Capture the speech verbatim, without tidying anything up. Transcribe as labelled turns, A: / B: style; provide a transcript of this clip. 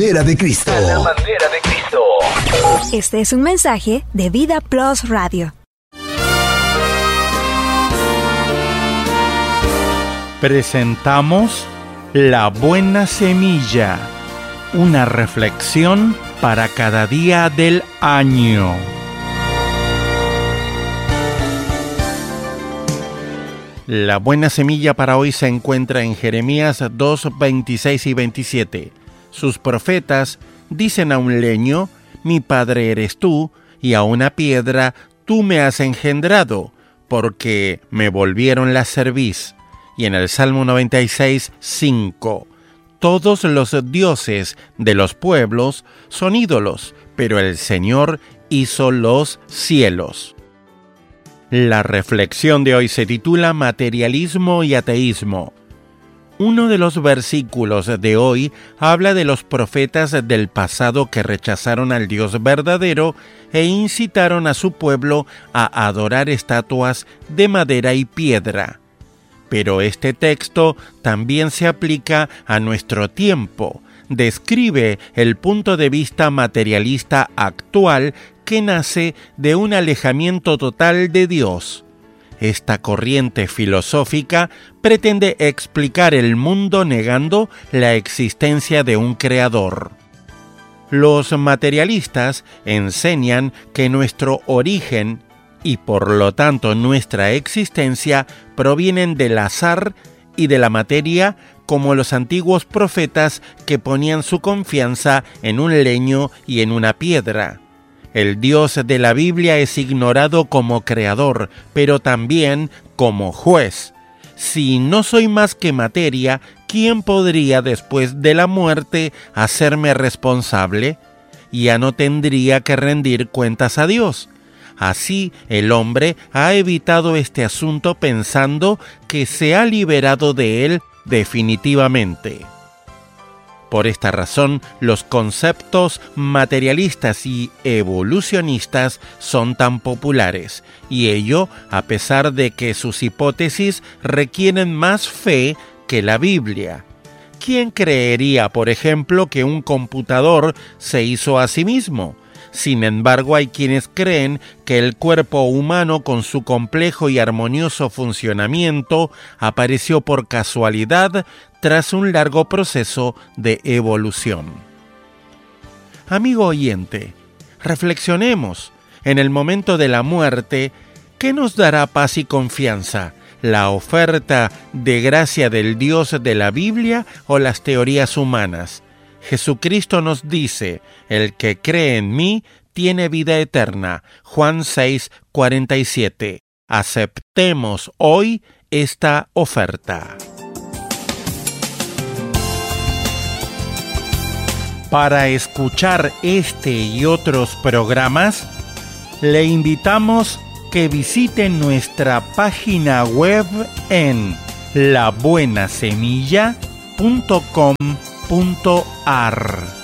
A: Manera de Cristo.
B: A la manera de Cristo.
C: Este es un mensaje de Vida Plus Radio.
D: Presentamos La Buena Semilla, una reflexión para cada día del año. La buena semilla para hoy se encuentra en Jeremías dos, veintiséis y veintisiete. Sus profetas dicen a un leño: mi padre eres tú, y a una piedra tú me has engendrado, porque me volvieron la cerviz. Y en el Salmo noventa y seis, cinco. Todos los dioses de los pueblos son ídolos, pero el Señor hizo los cielos. La reflexión de hoy se titula Materialismo y Ateísmo. Uno de los versículos de hoy habla de los profetas del pasado que rechazaron al Dios verdadero e incitaron a su pueblo a adorar estatuas de madera y piedra. Pero este texto también se aplica a nuestro tiempo. Describe el punto de vista materialista actual que nace de un alejamiento total de Dios. Esta corriente filosófica pretende explicar el mundo negando la existencia de un creador. Los materialistas enseñan que nuestro origen y por lo tanto nuestra existencia provienen del azar y de la materia, como los antiguos profetas que ponían su confianza en un leño y en una piedra. El Dios de la Biblia es ignorado como creador, pero también como juez. Si no soy más que materia, ¿quién podría después de la muerte hacerme responsable? Ya no tendría que rendir cuentas a Dios. Así, el hombre ha evitado este asunto pensando que se ha liberado de él definitivamente. Por esta razón, los conceptos materialistas y evolucionistas son tan populares, y ello a pesar de que sus hipótesis requieren más fe que la Biblia. ¿Quién creería, por ejemplo, que un computador se hizo a sí mismo? Sin embargo, hay quienes creen que el cuerpo humano, con su complejo y armonioso funcionamiento, apareció por casualidad tras un largo proceso de evolución. Amigo oyente, reflexionemos. En el momento de la muerte, ¿qué nos dará paz y confianza? ¿La oferta de gracia del Dios de la Biblia o las teorías humanas? Jesucristo nos dice: el que cree en mí tiene vida eterna. Juan seis, cuarenta y siete. Aceptemos hoy esta oferta. Para escuchar este y otros programas, le invitamos que visite nuestra página web en la buena semilla punto com punto ar.